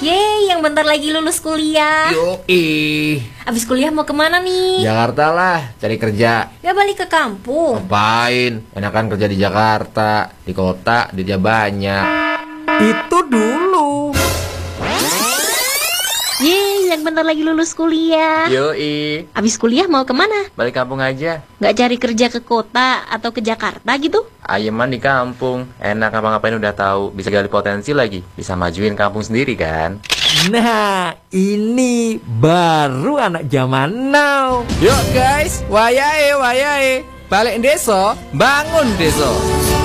Yeay, yang bentar lagi lulus kuliah. Yoi. Abis kuliah mau kemana nih? Jakarta lah, cari kerja. Gak balik ke kampung? Ngapain? Enakan kerja di Jakarta. Di kota, duitnya banyak. Itu dulu. Yeay, yang bentar lagi lulus kuliah. Yoi. Abis kuliah mau kemana? Balik kampung aja. Gak cari kerja ke kota atau ke Jakarta gitu? Ayeman di kampung. Enak ngapa-ngapain udah tahu. Bisa gali potensi lagi. Bisa majuin kampung sendiri kan. Nah, ini baru anak zaman now. Yuk guys, wayahe. Balik desa, bangun desa.